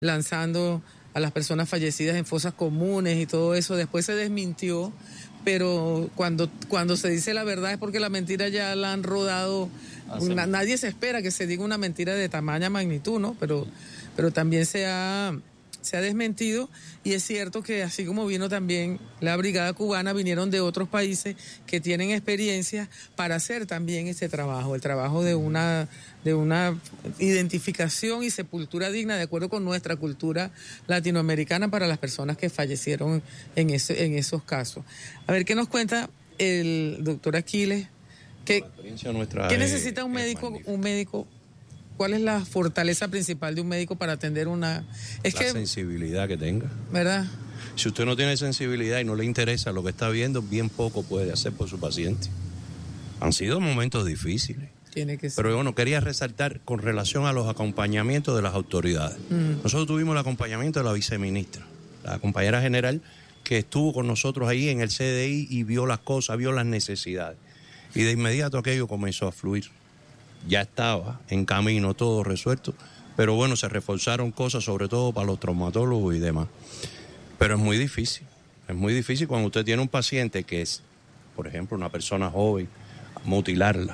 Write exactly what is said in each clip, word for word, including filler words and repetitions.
lanzando a las personas fallecidas en fosas comunes y todo eso. Después se desmintió, pero cuando, cuando se dice la verdad es porque la mentira ya la han rodado. Una, nadie se espera que se diga una mentira de tamaña magnitud, ¿no? Pero, pero también se ha, se ha desmentido, y es cierto que así como vino también la brigada cubana, vinieron de otros países que tienen experiencia para hacer también ese trabajo, el trabajo de una, de una identificación y sepultura digna de acuerdo con nuestra cultura latinoamericana para las personas que fallecieron en, ese, en esos casos. A ver, ¿qué nos cuenta el doctor Aquiles? ¿Qué, ¿qué necesita un médico, un médico? ¿Cuál es la fortaleza principal de un médico para atender una...? Es la que, sensibilidad que tenga. ¿Verdad? Si usted no tiene sensibilidad y no le interesa lo que está viendo, bien poco puede hacer por su paciente. Han sido momentos difíciles. Tiene que ser. Pero bueno, quería resaltar con relación a los acompañamientos de las autoridades. Mm. Nosotros tuvimos el acompañamiento de la viceministra, la compañera general, que estuvo con nosotros ahí en el C D I y vio las cosas, vio las necesidades. Y de inmediato aquello comenzó a fluir. Ya estaba en camino todo resuelto, pero bueno, se reforzaron cosas, sobre todo para los traumatólogos y demás. Pero es muy difícil, es muy difícil cuando usted tiene un paciente que es, por ejemplo, una persona joven, mutilarla.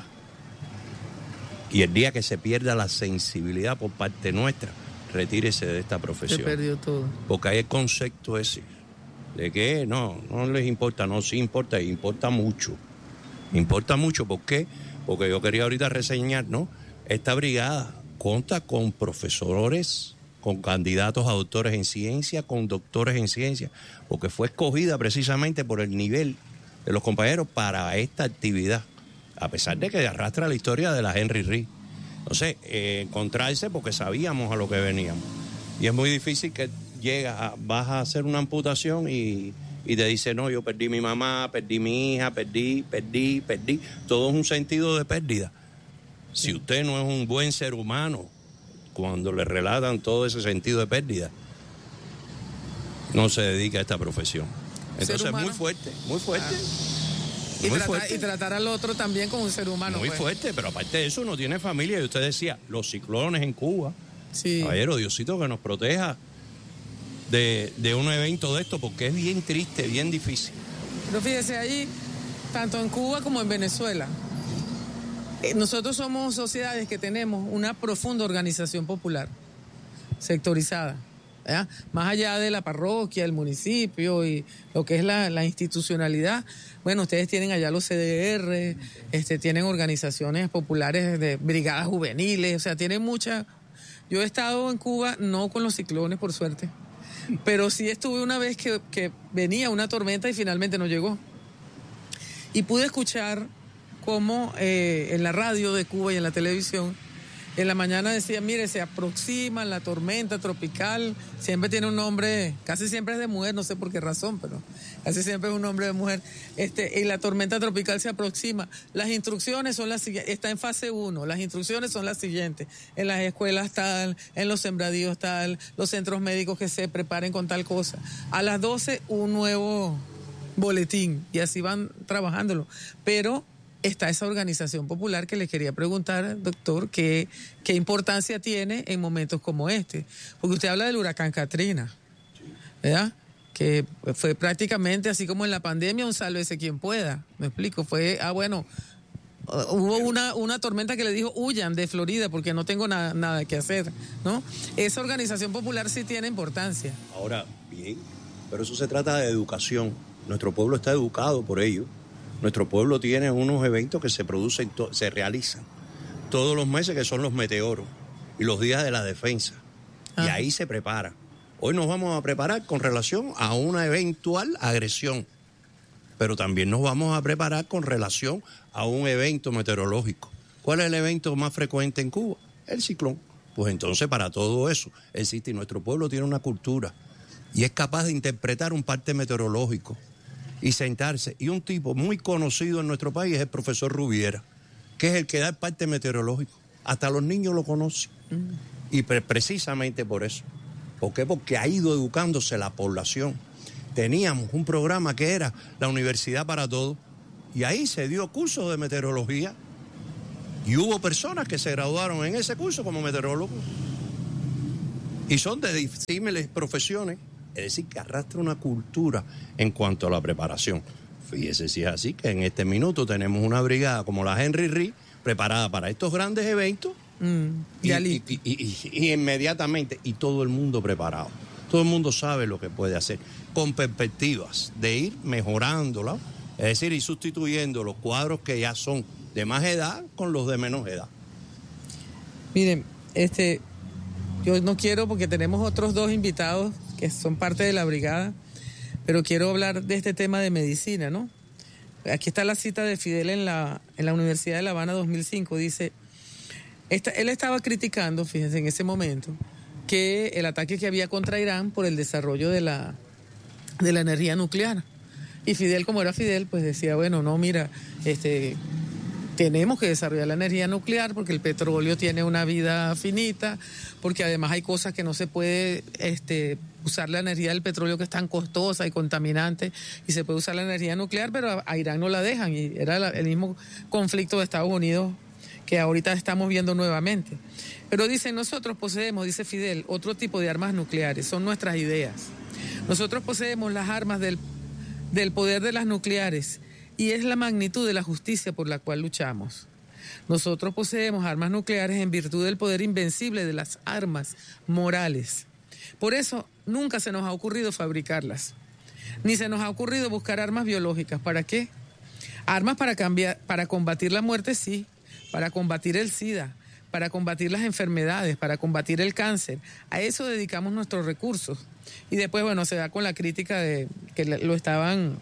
Y el día que se pierda la sensibilidad por parte nuestra, retírese de esta profesión. Se perdió todo. Porque hay el concepto ese, de que no, no les importa, no, sí importa, importa mucho. Importa mucho, ¿por qué? Porque yo quería ahorita reseñar, ¿no? Esta brigada cuenta con profesores, con candidatos a doctores en ciencia, con doctores en ciencia, porque fue escogida precisamente por el nivel de los compañeros para esta actividad, a pesar de que arrastra la historia de la Henry Reed. Entonces, eh, encontrarse porque sabíamos a lo que veníamos. Y es muy difícil que llegas, a, vas a hacer una amputación y... y te dice, no, yo perdí mi mamá, perdí mi hija, perdí, perdí, perdí. Todo es un sentido de pérdida. Si usted no es un buen ser humano, cuando le relatan todo ese sentido de pérdida, no se dedica a esta profesión. Entonces es muy fuerte, muy fuerte. Ah. Y, muy tratar, fuerte. Y tratar al otro también como un ser humano. Muy pues. fuerte, pero aparte de eso no tiene familia. Y usted decía, los ciclones en Cuba. Sí. Caballero, Diosito que nos proteja De, de un evento de esto, porque es bien triste, bien difícil. Pero fíjese, ahí, tanto en Cuba como en Venezuela, eh, nosotros somos sociedades que tenemos una profunda organización popular, sectorizada, ¿verdad? Más allá de la parroquia, el municipio y lo que es la, la institucionalidad. Bueno, ustedes tienen allá los C D R, este, tienen organizaciones populares de brigadas juveniles, o sea, tienen mucha... Yo he estado en Cuba, no con los ciclones, por suerte, pero sí estuve una vez que, que venía una tormenta y finalmente no llegó. Y pude escuchar cómo eh, en la radio de Cuba y en la televisión, en la mañana decían, mire, se aproxima la tormenta tropical, siempre tiene un nombre, casi siempre es de mujer, no sé por qué razón, pero casi siempre es un nombre de mujer, este, y la tormenta tropical se aproxima. Las instrucciones son las siguientes, está en fase uno, las instrucciones son las siguientes, en las escuelas tal, en los sembradíos tal, los centros médicos que se preparen con tal cosa. A las doce un nuevo boletín, y así van trabajándolo, pero... está esa organización popular que le quería preguntar, doctor, ¿qué, qué importancia tiene en momentos como este? Porque usted habla del huracán Katrina, ¿verdad? Que fue prácticamente así como en la pandemia, un sálvese quien pueda, me explico, fue, ah bueno, uh, hubo una, una tormenta que le dijo, huyan de Florida porque no tengo na, nada que hacer, ¿no? Esa organización popular sí tiene importancia. Ahora, bien, pero eso se trata de educación, nuestro pueblo está educado por ello. Nuestro pueblo tiene unos eventos que se producen, to- se realizan todos los meses, que son los meteoros y los días de la defensa. Ah. Y ahí se prepara. Hoy nos vamos a preparar con relación a una eventual agresión, pero también nos vamos a preparar con relación a un evento meteorológico. ¿Cuál es el evento más frecuente en Cuba? El ciclón. Pues entonces para todo eso existe, y nuestro pueblo tiene una cultura y es capaz de interpretar un parte meteorológico y sentarse. Y un tipo muy conocido en nuestro país es el profesor Rubiera, que es el que da el parte meteorológico. Hasta los niños lo conocen. Mm. Y pre- precisamente por eso. ¿Por qué? Porque ha ido educándose la población. Teníamos un programa que era la Universidad para Todos, y ahí se dio curso de meteorología, y hubo personas que se graduaron en ese curso como meteorólogos. Y son de disímiles profesiones, es decir, que arrastra una cultura en cuanto a la preparación. Fíjese si es así, que en este minuto tenemos una brigada como la Henry Reed preparada para estos grandes eventos mm, y, y, y, y, y inmediatamente, y todo el mundo preparado. Todo el mundo sabe lo que puede hacer, con perspectivas de ir mejorándola, es decir, ir sustituyendo los cuadros que ya son de más edad con los de menos edad. Miren, este, yo no quiero, porque tenemos otros dos invitados que son parte de la brigada, pero quiero hablar de este tema de medicina, ¿no? Aquí está la cita de Fidel en la, en la Universidad de La Habana dos mil cinco, dice, esta, él estaba criticando, fíjense, en ese momento, que el ataque que había contra Irán por el desarrollo de la, de la energía nuclear. Y Fidel, como era Fidel, pues decía, bueno, no, mira, este, tenemos que desarrollar la energía nuclear porque el petróleo tiene una vida finita, porque además hay cosas que no se puede este, usar la energía del petróleo que es tan costosa y contaminante, y se puede usar la energía nuclear, pero a, a Irán no la dejan, y era la, el mismo conflicto de Estados Unidos que ahorita estamos viendo nuevamente. Pero dicen, nosotros poseemos, dice Fidel, otro tipo de armas nucleares, son nuestras ideas. Nosotros poseemos las armas del, del poder de las nucleares, y es la magnitud de la justicia por la cual luchamos. Nosotros poseemos armas nucleares en virtud del poder invencible de las armas morales. Por eso nunca se nos ha ocurrido fabricarlas, ni se nos ha ocurrido buscar armas biológicas. ¿Para qué? Armas para cambiar, para combatir la muerte, sí, para combatir el SIDA, para combatir las enfermedades, para combatir el cáncer. A eso dedicamos nuestros recursos. Y después, bueno, se da con la crítica de que lo estaban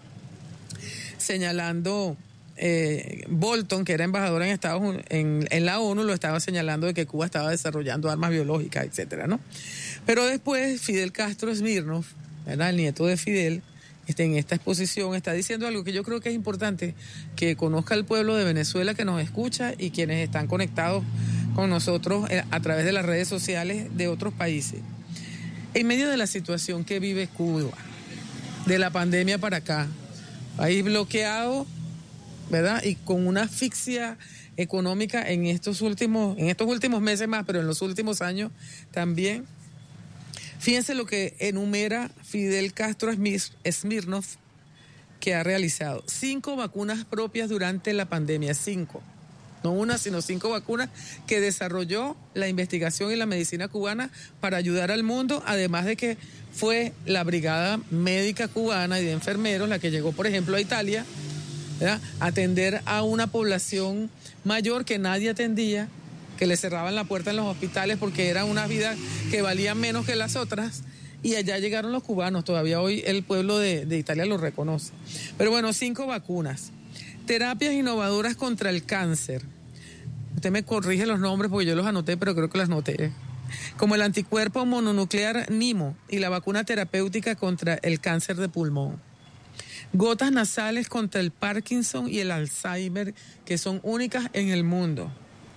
señalando eh, Bolton, que era embajador en Estados Unidos, en, en la ONU, lo estaba señalando de que Cuba estaba desarrollando armas biológicas, etcétera, ¿no? Pero después Fidel Castro Smirnov, ¿verdad?, el nieto de Fidel, este, en esta exposición está diciendo algo que yo creo que es importante que conozca el pueblo de Venezuela que nos escucha y quienes están conectados con nosotros a través de las redes sociales de otros países. En medio de la situación que vive Cuba, de la pandemia para acá, país bloqueado, ¿verdad?, y con una asfixia económica en estos últimos, en estos últimos meses más, pero en los últimos años también. Fíjense lo que enumera Fidel Castro Smirnov, que ha realizado cinco vacunas propias durante la pandemia, cinco, no una, sino cinco vacunas que desarrolló la investigación y la medicina cubana para ayudar al mundo, además de que fue la brigada médica cubana y de enfermeros la que llegó, por ejemplo, a Italia, ¿verdad?, a atender a una población mayor que nadie atendía, que le cerraban la puerta en los hospitales porque eran unas vidas que valían menos que las otras, y allá llegaron los cubanos. Todavía hoy el pueblo de, de Italia lo reconoce. Pero bueno, cinco vacunas. Terapias innovadoras contra el cáncer. Usted me corrige los nombres porque yo los anoté, pero creo que las noté. Como el anticuerpo mononuclear NIMO y la vacuna terapéutica contra el cáncer de pulmón. Gotas nasales contra el Parkinson y el Alzheimer, que son únicas en el mundo.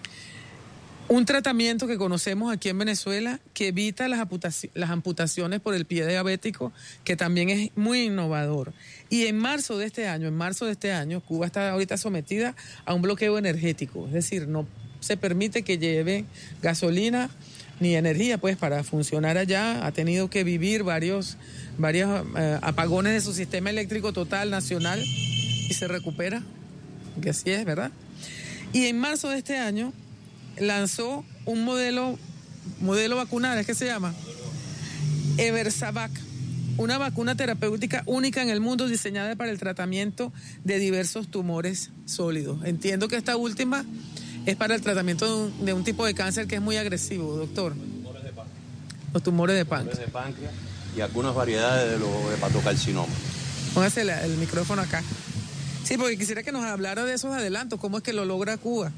Un tratamiento que conocemos aquí en Venezuela que evita las, amputaci- las amputaciones por el pie diabético, que también es muy innovador. Y en marzo de este año, en marzo de este año, Cuba está ahorita sometida a un bloqueo energético, es decir, no se permite que lleve gasolina ni energía, pues, para funcionar allá. Ha tenido que vivir varios, varios eh, apagones de su sistema eléctrico total nacional y se recupera, que así es, ¿verdad? Y en marzo de este año lanzó un modelo, modelo vacunal, ¿es que se llama? Eversavac, una vacuna terapéutica única en el mundo diseñada para el tratamiento de diversos tumores sólidos. Entiendo que esta última es para el tratamiento de un, de un tipo de cáncer que es muy agresivo, doctor. Los tumores de páncreas. Los tumores de páncreas y algunas variedades de los hepatocarcinomas. Póngase la, el micrófono acá. Sí, porque quisiera que nos hablara de esos adelantos, cómo es que lo logra Cuba.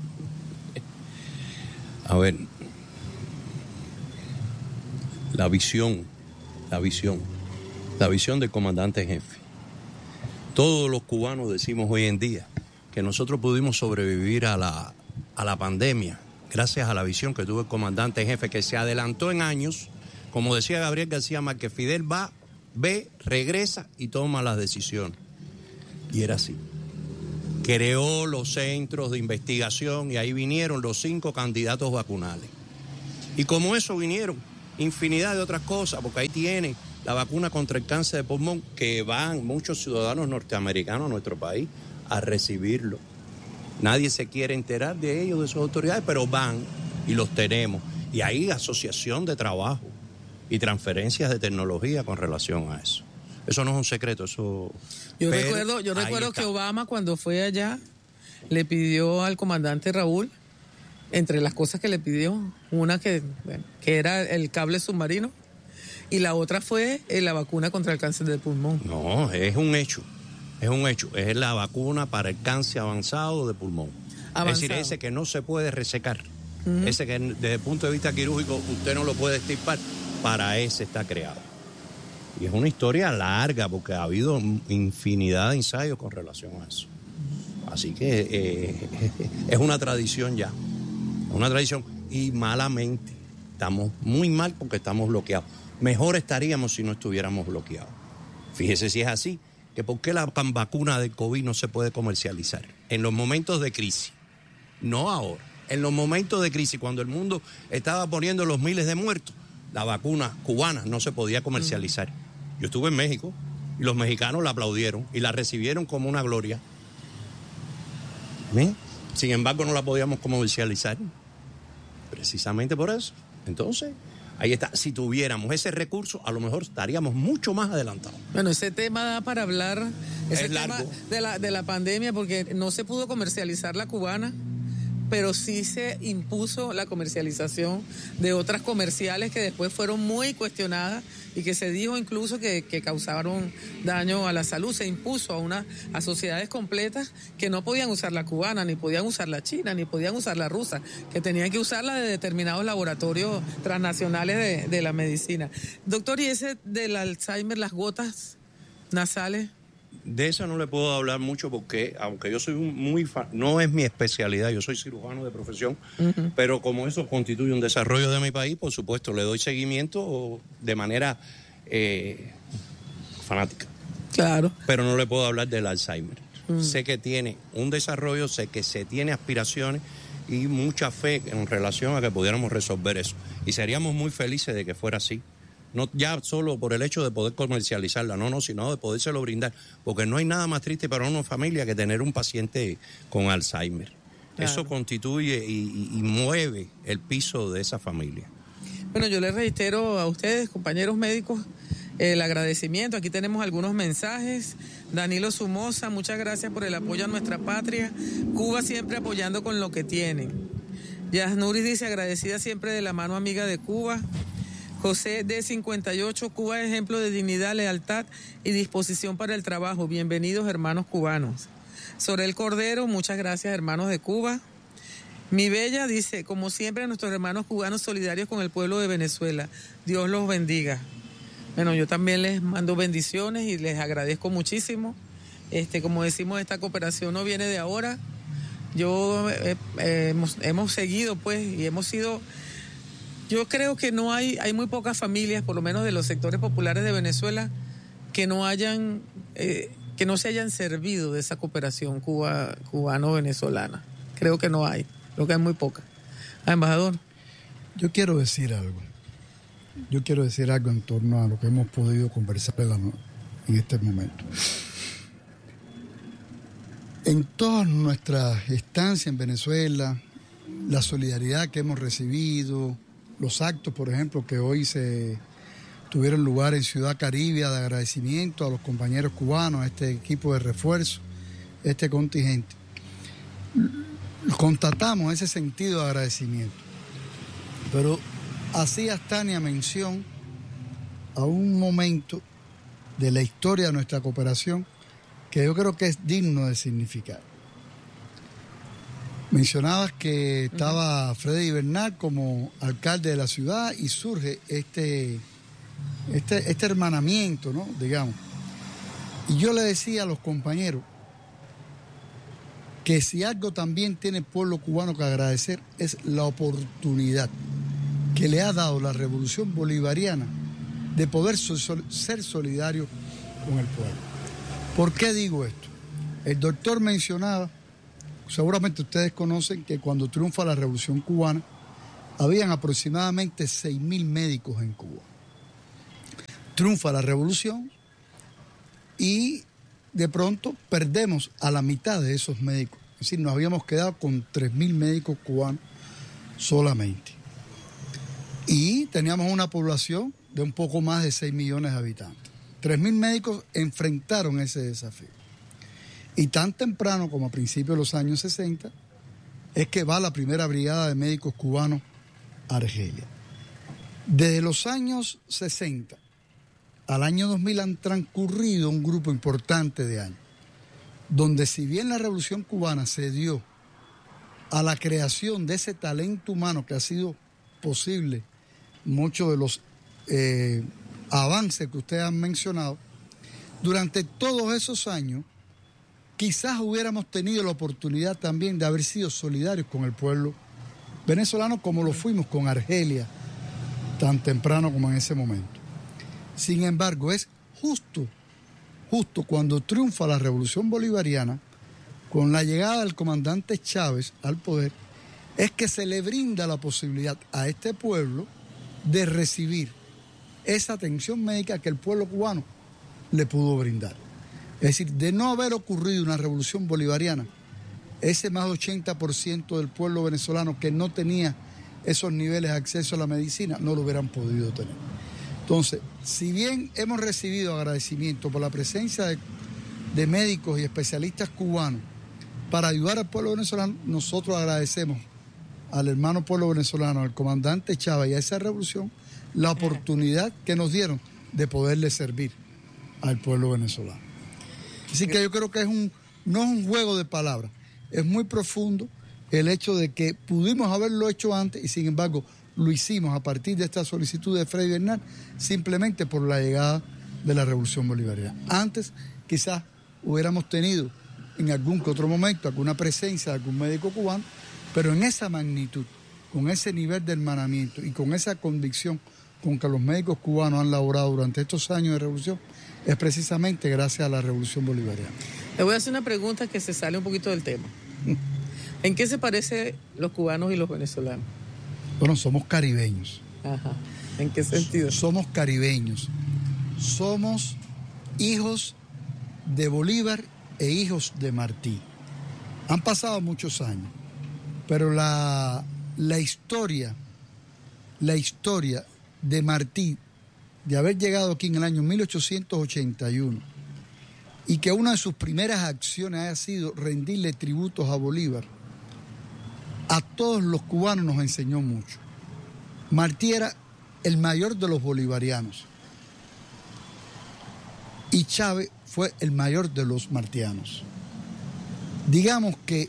A ver, la visión, la visión, la visión del comandante en jefe. Todos los cubanos decimos hoy en día que nosotros pudimos sobrevivir a la, a la pandemia gracias a la visión que tuvo el comandante en jefe, que se adelantó en años. Como decía Gabriel García Márquez, Fidel va, ve, regresa y toma las decisiones. Y era así. Creó los centros de investigación y ahí vinieron los cinco candidatos vacunales. Y como eso vinieron infinidad de otras cosas, porque ahí tiene la vacuna contra el cáncer de pulmón, que van muchos ciudadanos norteamericanos a nuestro país a recibirlo. Nadie se quiere enterar de ellos, de sus autoridades, pero van y los tenemos. Y hay asociación de trabajo y transferencias de tecnología con relación a eso. Eso no es un secreto, eso... Yo pero recuerdo, yo recuerdo que Obama, cuando fue allá, le pidió al comandante Raúl, entre las cosas que le pidió, una que, bueno, que era el cable submarino, y la otra fue la vacuna contra el cáncer de pulmón. No, es un hecho, es un hecho. Es la vacuna para el cáncer avanzado de pulmón. Avanzado. Es decir, ese que no se puede resecar, uh-huh. ese que desde el punto de vista quirúrgico usted no lo puede extirpar, para ese está creado. Y es una historia larga porque ha habido infinidad de ensayos con relación a eso. Así que eh, es una tradición ya, una tradición. Y malamente, estamos muy mal porque estamos bloqueados. Mejor estaríamos si no estuviéramos bloqueados. Fíjese si es así, que por qué la vacuna del COVID no se puede comercializar. En los momentos de crisis, no ahora, en los momentos de crisis, cuando el mundo estaba poniendo los miles de muertos, la vacuna cubana no se podía comercializar. Yo estuve en México y los mexicanos la aplaudieron y la recibieron como una gloria. ¿Eh? Sin embargo, no la podíamos comercializar. Precisamente por eso. Entonces, ahí está. Si tuviéramos ese recurso, a lo mejor estaríamos mucho más adelantados. Bueno, ese tema da para hablar, ese es tema largo. de la, de la pandemia, porque no se pudo comercializar la cubana, pero sí se impuso la comercialización de otras comerciales que después fueron muy cuestionadas y que se dijo incluso que, que causaron daño a la salud. Se impuso a una a sociedades completas que no podían usar la cubana, ni podían usar la china, ni podían usar la rusa, que tenían que usarla de determinados laboratorios transnacionales de, de la medicina. Doctor, ¿y ese del Alzheimer, las gotas nasales? De eso no le puedo hablar mucho porque, aunque yo soy muy fan, no es mi especialidad, yo soy cirujano de profesión, uh-huh. pero como eso constituye un desarrollo de mi país, por supuesto, le doy seguimiento de manera eh, fanática. Claro. Pero no le puedo hablar del Alzheimer. Uh-huh. Sé que tiene un desarrollo, sé que se tiene aspiraciones y mucha fe en relación a que pudiéramos resolver eso. Y seríamos muy felices de que fuera así. No ya solo por el hecho de poder comercializarla, no, no, sino de podérselo brindar, porque no hay nada más triste para una familia que tener un paciente con Alzheimer. Claro. Eso constituye y, y mueve el piso de esa familia. Bueno, yo les reitero a ustedes, compañeros médicos, el agradecimiento. Aquí tenemos algunos mensajes. Danilo Somoza, muchas gracias por el apoyo a nuestra patria. Cuba siempre apoyando con lo que tienen. Yasnuris dice, agradecida siempre de la mano amiga de Cuba. José de cincuenta y ocho, Cuba es ejemplo de dignidad, lealtad y disposición para el trabajo. Bienvenidos, hermanos cubanos. Sorel Cordero, muchas gracias, hermanos de Cuba. Mi Bella dice, como siempre, nuestros hermanos cubanos solidarios con el pueblo de Venezuela. Dios los bendiga. Bueno, yo también les mando bendiciones y les agradezco muchísimo. Este, como decimos, esta cooperación no viene de ahora. Yo eh, eh, hemos, hemos seguido, pues, y hemos sido... Yo creo que no hay, hay muy pocas familias, por lo menos de los sectores populares de Venezuela, que no hayan, eh, que no se hayan servido de esa cooperación cuba, cubano-venezolana. Creo que no hay, creo que hay muy pocas. Ah, embajador. Yo quiero decir algo. Yo quiero decir algo en torno a lo que hemos podido conversar en este momento. En todas nuestras estancias en Venezuela, la solidaridad que hemos recibido, los actos, por ejemplo, que hoy se tuvieron lugar en Ciudad Caribe de agradecimiento a los compañeros cubanos, a este equipo de refuerzo, este contingente. Constatamos ese sentido de agradecimiento. Pero hacía Tania mención a un momento de la historia de nuestra cooperación que yo creo que es digno de significar. Mencionabas que estaba Freddy Bernal como alcalde de la ciudad y surge este, este, este hermanamiento, ¿no? Digamos. Y yo le decía a los compañeros que si algo también tiene el pueblo cubano que agradecer es la oportunidad que le ha dado la revolución bolivariana de poder sol- ser solidario con el pueblo. ¿Por qué digo esto? El doctor mencionaba, seguramente ustedes conocen que cuando triunfa la Revolución Cubana, habían aproximadamente seis mil médicos en Cuba. Triunfa la revolución y de pronto perdemos a la mitad de esos médicos. Es decir, nos habíamos quedado con tres mil médicos cubanos solamente. Y teníamos una población de un poco más de seis millones de habitantes. tres mil médicos enfrentaron ese desafío. Y tan temprano como a principios de los años sesenta, es que va la primera brigada de médicos cubanos a Argelia. Desde los años sesenta al año dos mil han transcurrido un grupo importante de años, donde si bien la revolución cubana se dio a la creación de ese talento humano que ha sido posible, muchos de los eh, avances que ustedes han mencionado, durante todos esos años, quizás hubiéramos tenido la oportunidad también de haber sido solidarios con el pueblo venezolano como lo fuimos con Argelia, tan temprano como en ese momento. Sin embargo, es justo, justo cuando triunfa la revolución bolivariana, con la llegada del comandante Chávez al poder, es que se le brinda la posibilidad a este pueblo de recibir esa atención médica que el pueblo cubano le pudo brindar. Es decir, de no haber ocurrido una revolución bolivariana, ese más de ochenta por ciento del pueblo venezolano que no tenía esos niveles de acceso a la medicina, no lo hubieran podido tener. Entonces, si bien hemos recibido agradecimiento por la presencia de, de médicos y especialistas cubanos para ayudar al pueblo venezolano, nosotros agradecemos al hermano pueblo venezolano, al comandante Chávez y a esa revolución, la oportunidad que nos dieron de poderle servir al pueblo venezolano. Así que yo creo que es un, no es un juego de palabras, es muy profundo el hecho de que pudimos haberlo hecho antes y sin embargo lo hicimos a partir de esta solicitud de Freddy Bernal simplemente por la llegada de la revolución bolivariana. Antes quizás hubiéramos tenido en algún que otro momento alguna presencia de algún médico cubano, pero en esa magnitud, con ese nivel de hermanamiento y con esa convicción con que los médicos cubanos han laborado durante estos años de revolución, es precisamente gracias a la revolución bolivariana. Le voy a hacer una pregunta que se sale un poquito del tema. ¿En qué se parecen los cubanos y los venezolanos? Bueno, somos caribeños. Ajá. ¿En qué sentido? Somos caribeños. Somos hijos de Bolívar e hijos de Martí. Han pasado muchos años, pero la, la historia, la historia de Martí, de haber llegado aquí en el año mil ochocientos ochenta y uno, y que una de sus primeras acciones haya sido rendirle tributos a Bolívar, a todos los cubanos nos enseñó mucho. Martí era el mayor de los bolivarianos y Chávez fue el mayor de los martianos. Digamos que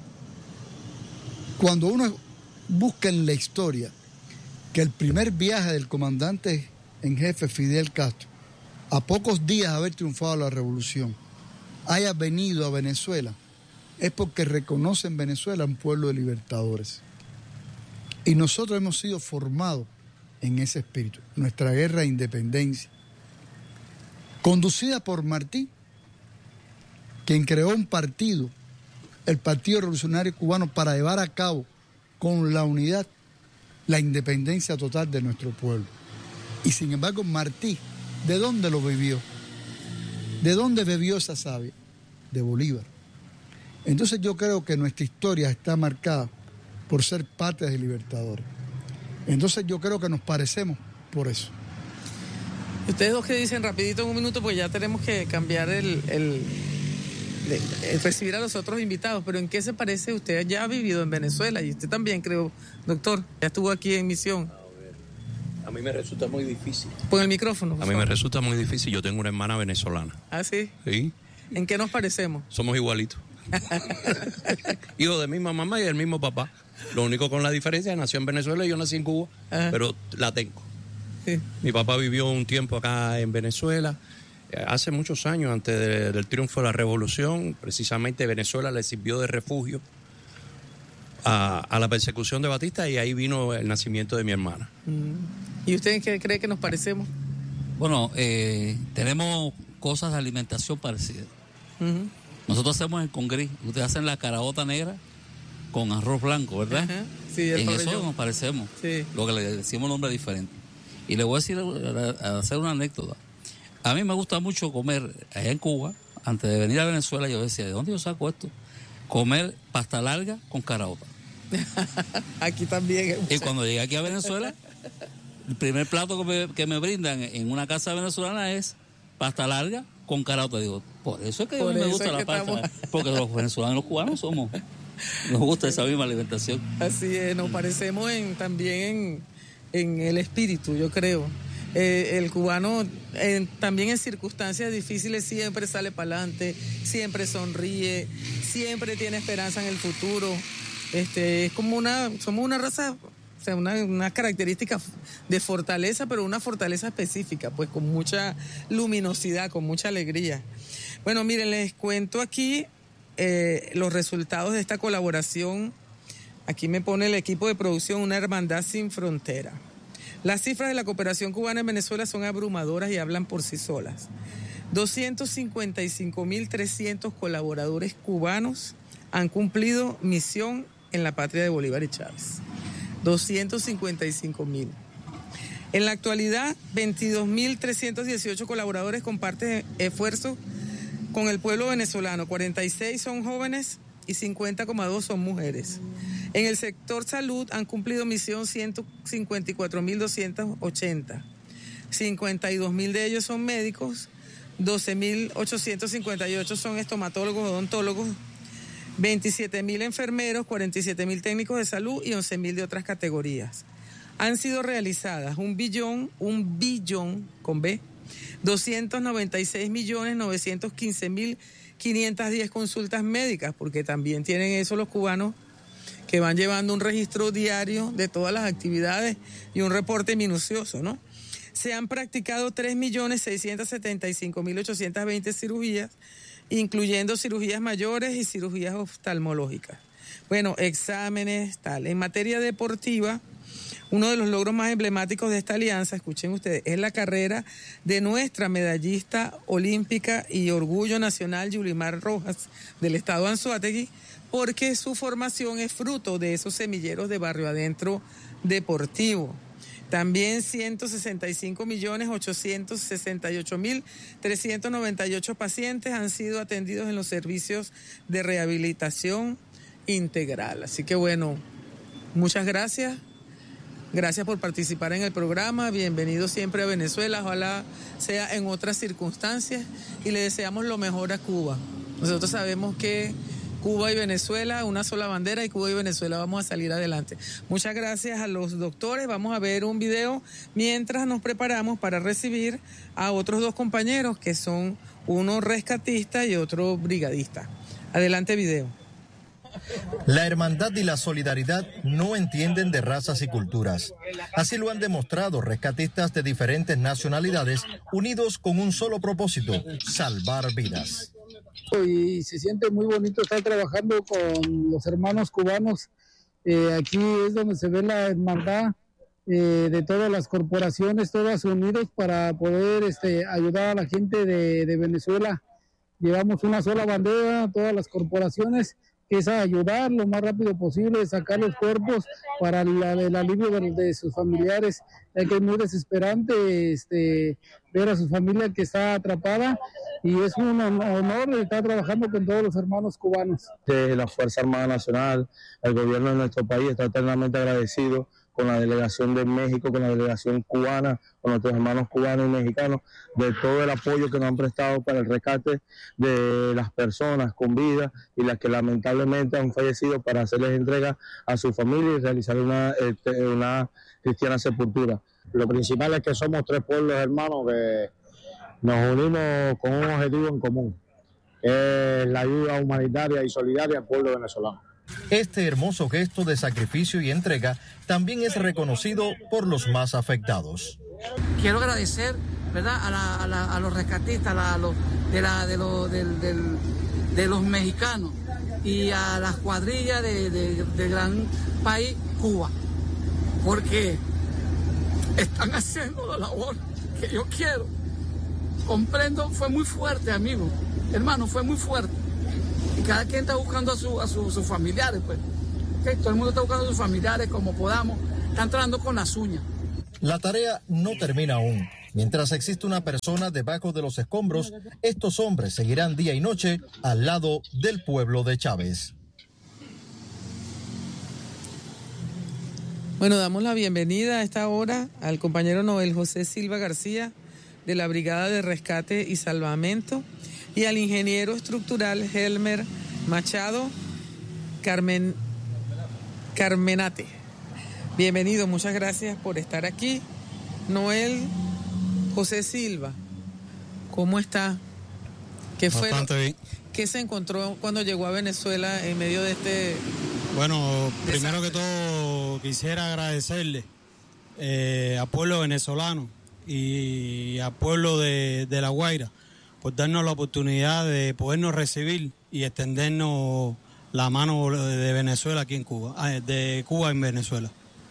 cuando uno busca en la historia que el primer viaje del comandante en jefe Fidel Castro, a pocos días de haber triunfado la revolución, haya venido a Venezuela, es porque reconoce en Venezuela un pueblo de libertadores. Y nosotros hemos sido formados en ese espíritu. Nuestra guerra de independencia, conducida por Martí, quien creó un partido, el Partido Revolucionario Cubano, para llevar a cabo con la unidad la independencia total de nuestro pueblo. Y sin embargo, Martí, ¿de dónde lo vivió? ¿De dónde bebió esa savia? De Bolívar. Entonces yo creo que nuestra historia está marcada por ser parte de libertadores. Entonces yo creo que nos parecemos por eso. Ustedes dos que dicen rapidito en un minuto, pues ya tenemos que cambiar el, el, el, el recibir a los otros invitados, pero ¿en qué se parece? Usted ya ha vivido en Venezuela y usted también, creo, doctor, ya estuvo aquí en misión. A mí me resulta muy difícil. Pon el micrófono. A mí me resulta muy difícil. Yo tengo una hermana venezolana. ¿Ah, sí? Sí. ¿En qué nos parecemos? Somos igualitos. Hijo de misma mamá y del mismo papá. Lo único con la diferencia es que nació en Venezuela y yo nací en Cuba. Ajá. Pero la tengo. Sí. Mi papá vivió un tiempo acá en Venezuela. Hace muchos años, antes de, del triunfo de la revolución, precisamente Venezuela le sirvió de refugio a, a la persecución de Batista y ahí vino el nacimiento de mi hermana. ¿Y usted en qué cree que nos parecemos? Bueno, eh, tenemos cosas de alimentación parecidas. Uh-huh. Nosotros hacemos el congrí, ustedes hacen la caraota negra con arroz blanco, ¿verdad? Uh-huh. Sí, el en pabellón. eso nos parecemos, Sí. lo que le decimos nombre diferente. Y le voy a decir, a, a hacer una anécdota. A mí me gusta mucho comer allá en Cuba. Antes de venir a Venezuela yo decía, ¿de dónde yo saco esto? Comer pasta larga con caraota. Aquí también. Y cuando llegué aquí a Venezuela, el primer plato que me, que me brindan en una casa venezolana es pasta larga con caraota. Digo, por eso es que a mí me gusta la pasta. Estamos... Porque los venezolanos y los cubanos somos, nos gusta esa misma alimentación. Así es, nos parecemos en, también en, en el espíritu, yo creo. Eh, el cubano eh, también en circunstancias difíciles siempre sale para adelante, siempre sonríe, siempre tiene esperanza en el futuro. Este, es como una, somos una raza, o sea, una, una característica de fortaleza, pero una fortaleza específica, pues con mucha luminosidad, con mucha alegría. Bueno, miren, les cuento aquí eh, los resultados de esta colaboración. Aquí me pone el equipo de producción, una hermandad sin frontera. Las cifras de la cooperación cubana en Venezuela son abrumadoras y hablan por sí solas. doscientos cincuenta y cinco mil trescientos colaboradores cubanos han cumplido misión en la patria de Bolívar y Chávez. doscientos cincuenta y cinco mil. En la actualidad, veintidós mil trescientos dieciocho colaboradores comparten esfuerzos con el pueblo venezolano. cuarenta y seis son jóvenes y cincuenta coma dos son mujeres. En el sector salud han cumplido misión ciento cincuenta y cuatro mil doscientos ochenta. cincuenta y dos mil de ellos son médicos, doce mil ochocientos cincuenta y ocho son estomatólogos, odontólogos, veintisiete mil enfermeros, cuarenta y siete mil técnicos de salud y once mil de otras categorías. Han sido realizadas un billón, un billón con B, doscientos noventa y seis millones novecientos quince mil quinientas diez consultas médicas, porque también tienen eso los cubanos, que van llevando un registro diario de todas las actividades y un reporte minucioso, ¿no? Se han practicado tres millones seiscientos setenta y cinco mil ochocientas veinte cirugías, incluyendo cirugías mayores y cirugías oftalmológicas. Bueno, exámenes, tal. En materia deportiva, uno de los logros más emblemáticos de esta alianza, escuchen ustedes, es la carrera de nuestra medallista olímpica y orgullo nacional, Yulimar Rojas, del estado Anzoátegui, porque su formación es fruto de esos semilleros de Barrio Adentro deportivo. También ciento sesenta y cinco millones ochocientos sesenta y ocho mil trescientos noventa y ocho pacientes han sido atendidos en los servicios de rehabilitación integral. Así que bueno, muchas gracias. Gracias por participar en el programa. Bienvenido siempre a Venezuela. Ojalá sea en otras circunstancias y le deseamos lo mejor a Cuba. Nosotros sabemos que Cuba y Venezuela, una sola bandera, y Cuba y Venezuela vamos a salir adelante. Muchas gracias a los doctores. Vamos a ver un video mientras nos preparamos para recibir a otros dos compañeros que son uno rescatista y otro brigadista. Adelante, video. La hermandad y la solidaridad no entienden de razas y culturas. Así lo han demostrado rescatistas de diferentes nacionalidades unidos con un solo propósito: salvar vidas. Y se siente muy bonito estar trabajando con los hermanos cubanos. Eh, aquí es donde se ve la hermandad eh, de todas las corporaciones, todas unidas para poder este, ayudar a la gente de, de Venezuela. Llevamos una sola bandera, todas las corporaciones, que es ayudar lo más rápido posible, sacar los cuerpos para la, el alivio de, de sus familiares, ya que es muy desesperante este, ver a su familia que está atrapada, y es un honor estar trabajando con todos los hermanos cubanos. De la Fuerza Armada Nacional, el gobierno de nuestro país está eternamente agradecido con la delegación de México, con la delegación cubana, con nuestros hermanos cubanos y mexicanos, de todo el apoyo que nos han prestado para el rescate de las personas con vida y las que lamentablemente han fallecido, para hacerles entrega a su familia y realizar una, una cristiana sepultura. Lo principal es que somos tres pueblos hermanos que nos unimos con un objetivo en común, que es la ayuda humanitaria y solidaria al pueblo venezolano. Este hermoso gesto de sacrificio y entrega también es reconocido por los más afectados. Quiero agradecer, ¿verdad?, a, la, a, la, a los rescatistas, a, la, a los, de, la, de, lo, del, del, de los mexicanos y a las cuadrillas de, de, del gran país Cuba, porque están haciendo la labor que yo quiero. Comprendo, fue muy fuerte, amigo, hermano, fue muy fuerte. Y cada quien está buscando a sus a su, sus familiares, pues. Todo el mundo está buscando a sus familiares como podamos, están tratando con las uñas. La tarea no termina aún. Mientras existe una persona debajo de los escombros, estos hombres seguirán día y noche al lado del pueblo de Chávez. Bueno, damos la bienvenida a esta hora al compañero Noel José Silva García de la Brigada de Rescate y Salvamento y al ingeniero estructural Helmer Machado Carmen, Carmenate. Bienvenido, muchas gracias por estar aquí. Noel José Silva, ¿cómo está? ¿Qué fue? Bastante bien. ¿Qué se encontró cuando llegó a Venezuela en medio de este... Bueno, primero que todo quisiera agradecerle eh, al pueblo venezolano y al pueblo de, de La Guaira por darnos la oportunidad de podernos recibir y extendernos la mano de Venezuela aquí en Cuba, de Cuba en Venezuela.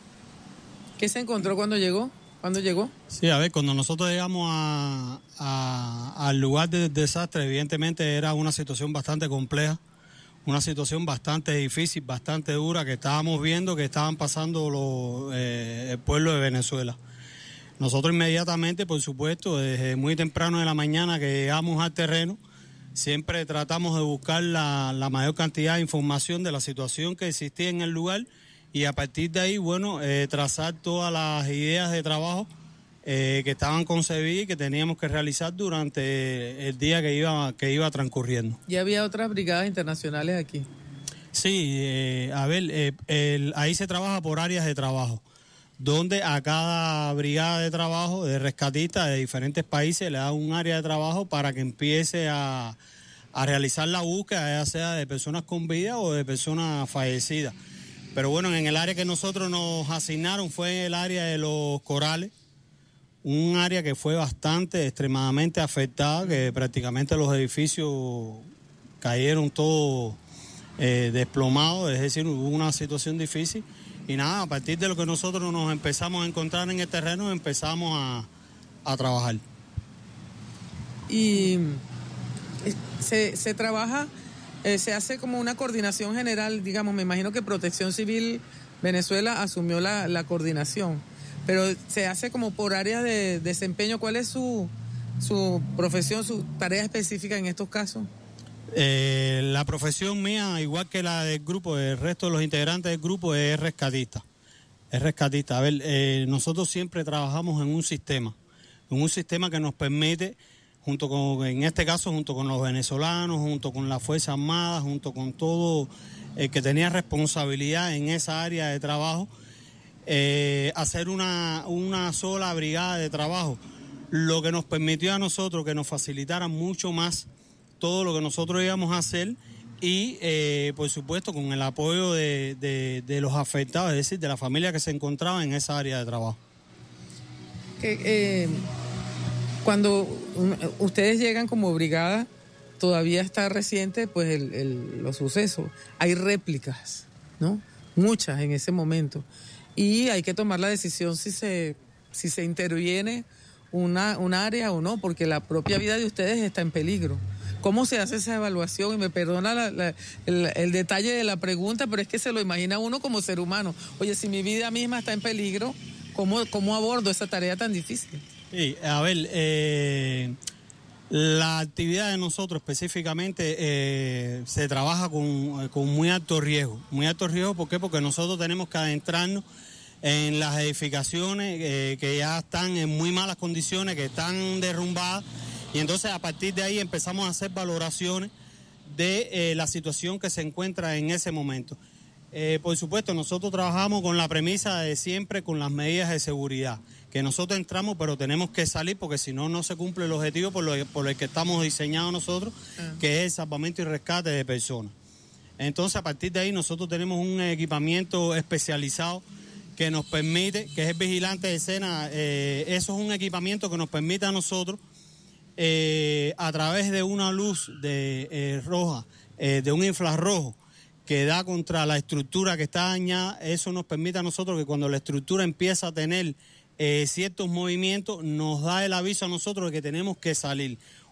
¿Qué se encontró cuando llegó? ¿Cuándo llegó? Sí, a ver, cuando nosotros llegamos a, a, al lugar del desastre, evidentemente era una situación bastante compleja, una situación bastante difícil, bastante dura, que estábamos viendo que estaban pasando los, eh, el pueblo de Venezuela. Nosotros inmediatamente, por supuesto, desde muy temprano de la mañana que llegamos al terreno, siempre tratamos de buscar la, la mayor cantidad de información de la situación que existía en el lugar y a partir de ahí, bueno, eh, trazar todas las ideas de trabajo eh, que estaban concebidas y que teníamos que realizar durante el día que iba, que iba transcurriendo. ¿Ya había otras brigadas internacionales aquí? Sí, eh, a ver, eh, el, ahí se trabaja por áreas de trabajo, donde a cada brigada de trabajo de rescatistas de diferentes países le da un área de trabajo para que empiece a, a realizar la búsqueda, ya sea de personas con vida o de personas fallecidas. Pero bueno, en el área que nosotros nos asignaron fue el área de los corales, un área que fue bastante, extremadamente afectada, que prácticamente los edificios cayeron todos eh, desplomados, es decir, hubo una situación difícil. Y nada, a partir de lo que nosotros nos empezamos a encontrar en el terreno, empezamos a, a trabajar. Y se, se trabaja... Eh, se hace como una coordinación general, digamos, me imagino que Protección Civil Venezuela asumió la, la coordinación, pero se hace como por áreas de desempeño. ¿Cuál es su, su profesión, su tarea específica en estos casos? Eh, la profesión mía, igual que la del grupo, el resto de los integrantes del grupo, es rescatista. Es rescatista. A ver, eh, nosotros siempre trabajamos en un sistema, en un sistema que nos permite, junto con, en este caso, junto con los venezolanos, junto con las Fuerzas Armadas, junto con todo el que tenía responsabilidad en esa área de trabajo, eh, hacer una, una sola brigada de trabajo, lo que nos permitió a nosotros que nos facilitara mucho más todo lo que nosotros íbamos a hacer y, eh, por supuesto, con el apoyo de, de, de los afectados, es decir, de la familia que se encontraba en esa área de trabajo. Que, eh... Cuando ustedes llegan como brigada, todavía está reciente pues el, el, los sucesos. Hay réplicas, ¿no? Muchas en ese momento. Y hay que tomar la decisión si se, si se interviene una, un área o no, porque la propia vida de ustedes está en peligro. ¿Cómo se hace esa evaluación? Y me perdona la, la, el, el detalle de la pregunta, pero es que se lo imagina uno como ser humano. Oye, si mi vida misma está en peligro, ¿cómo, cómo abordo esa tarea tan difícil? Sí, a ver, eh, la actividad de nosotros específicamente eh, se trabaja con, con muy alto riesgo. Muy alto riesgo, ¿por qué? Porque nosotros tenemos que adentrarnos en las edificaciones eh, que ya están en muy malas condiciones, que están derrumbadas, y entonces a partir de ahí empezamos a hacer valoraciones de eh, la situación que se encuentra en ese momento. Eh, por supuesto, nosotros trabajamos con la premisa de siempre con las medidas de seguridad, que nosotros entramos pero tenemos que salir porque si no, no se cumple el objetivo por lo, por el que estamos diseñados nosotros, uh-huh. que es el salvamento y rescate de personas. Entonces, a partir de ahí, nosotros tenemos un equipamiento especializado que nos permite, que es el vigilante de escena, eh, eso es un equipamiento que nos permite a nosotros, eh, a través de una luz de eh, roja, eh, de un infrarrojo, que da contra la estructura que está dañada, eso nos permite a nosotros que cuando la estructura empieza a tener eh, ciertos movimientos, nos da el aviso a nosotros de que tenemos que salir.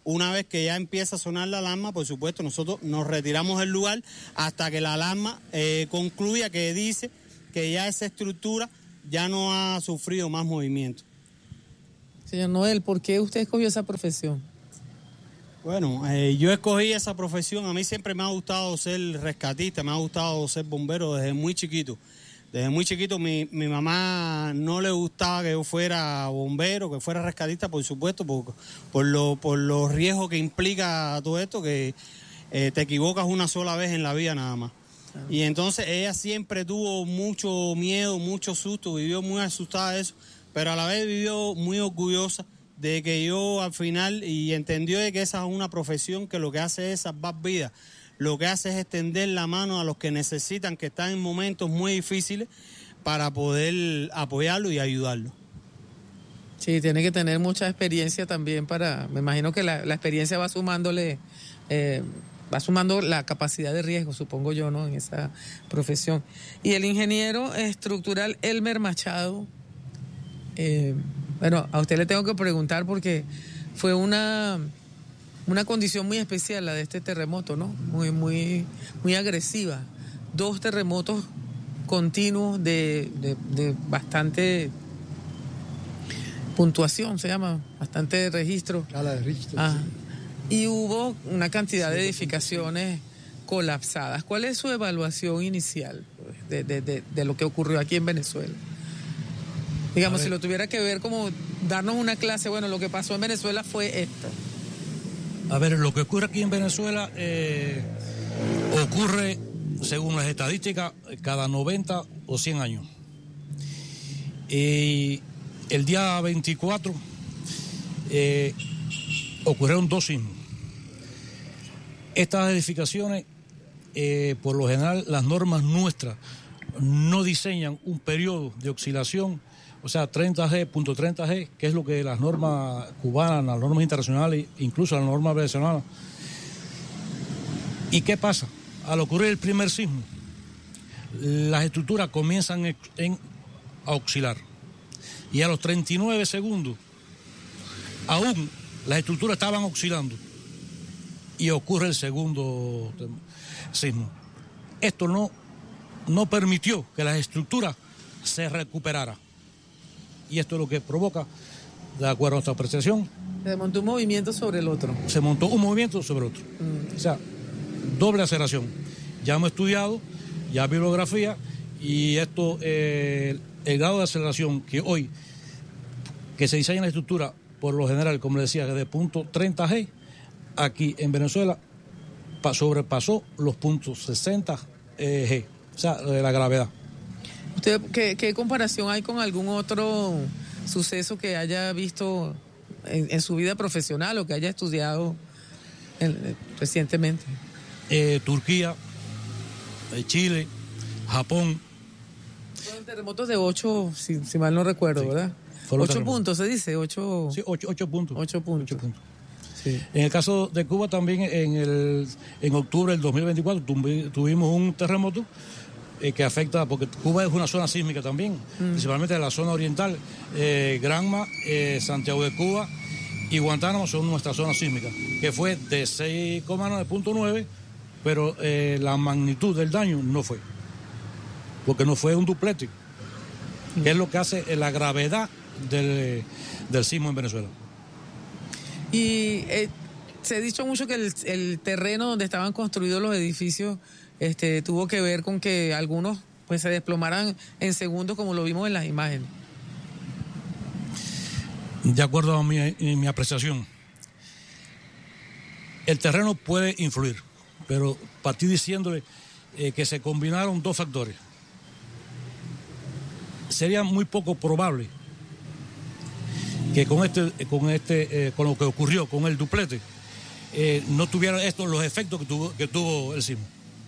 Una vez que ya empieza a sonar la alarma, por supuesto, nosotros nos retiramos del lugar hasta que la alarma eh, concluya, que dice que ya esa estructura ya no ha sufrido más movimiento. Señor Noel, ¿por qué usted escogió esa profesión? Bueno, eh, yo escogí esa profesión, a mí siempre me ha gustado ser rescatista, me ha gustado ser bombero desde muy chiquito. Desde muy chiquito mi, mi mamá no le gustaba que yo fuera bombero, que fuera rescatista, por supuesto, por, por, lo, por los riesgos que implica todo esto, que eh, te equivocas una sola vez en la vida nada más. Claro. Y entonces ella siempre tuvo mucho miedo, mucho susto, vivió muy asustada de eso, pero a la vez vivió muy orgullosa de que yo al final, y entendió de que esa es una profesión que lo que hace es salvar vidas. Lo que hace es extender la mano a los que necesitan, que están en momentos muy difíciles, para poder apoyarlo y ayudarlo. Sí, tiene que tener mucha experiencia también para, me imagino que la, la experiencia va sumándole, eh, va sumando la capacidad de riesgo, supongo yo, ¿no? En esa profesión. Y el ingeniero estructural Elmer Machado, eh, bueno, a usted le tengo que preguntar porque fue una... Una condición muy especial la de este terremoto, ¿no? Muy, muy, muy agresiva. Dos terremotos continuos de, de, de bastante puntuación, se llama, bastante registro. Escala de Richter. Ah, sí. Y hubo una cantidad sí, de edificaciones colapsadas. ¿Cuál es su evaluación inicial de, de, de, de lo que ocurrió aquí en Venezuela? Digamos, si lo tuviera que ver como darnos una clase, bueno, lo que pasó en Venezuela fue esto. A ver, lo que ocurre aquí en Venezuela eh, ocurre, según las estadísticas, cada noventa o cien años. Y el día veinticuatro eh, ocurrieron dos sismos. Estas edificaciones, eh, por lo general, las normas nuestras no diseñan un periodo de oscilación, o sea, treinta G, punto treinta G, que es lo que las normas cubanas, las normas internacionales, incluso las normas venezolanas. ¿Y qué pasa? Al ocurrir el primer sismo, las estructuras comienzan en, en, a oscilar. Y a los treinta y nueve segundos, aún las estructuras estaban oscilando. Y ocurre el segundo sismo. Esto no, no permitió que las estructuras se recuperaran. Y esto es lo que provoca, de acuerdo a nuestra apreciación. Se montó un movimiento sobre el otro. Se montó un movimiento sobre el otro. Mm. O sea, doble aceleración. Ya hemos estudiado, ya bibliografía, y esto, eh, el grado de aceleración que hoy, que se diseña en la estructura, por lo general, como le decía, de punto treinta G, aquí en Venezuela sobrepasó los puntos sesenta G, o sea, de la gravedad. ¿Usted qué, qué comparación hay con algún otro suceso que haya visto en, en su vida profesional o que haya estudiado en, recientemente? Eh, Turquía, eh, Chile, Japón. Fueron terremotos de ocho, si, si mal no recuerdo, sí, ¿verdad? Ocho puntos, se dice, ocho. Sí, ocho, ocho puntos. Ocho puntos. Ocho puntos. Sí. En el caso de Cuba también, en, el, en octubre del dos mil veinticuatro tuvimos un terremoto eh, que afecta, porque Cuba es una zona sísmica también, mm. principalmente la zona oriental. Eh, Granma, eh, Santiago de Cuba y Guantánamo son nuestras zonas sísmicas, que fue de seis coma nueve punto nueve, pero eh, la magnitud del daño no fue, porque no fue un duplete, mm. que es lo que hace la gravedad del, del sismo en Venezuela. Y eh, se ha dicho mucho que el, el terreno donde estaban construidos los edificios este, tuvo que ver con que algunos pues se desplomaran en segundos, como lo vimos en las imágenes. De acuerdo a mi, mi apreciación, el terreno puede influir, pero partí diciéndole eh, que se combinaron dos factores. Sería muy poco probable que con este, con este, eh, con lo que ocurrió con el duplete, eh, no tuviera esto los efectos que tuvo, que tuvo el sismo.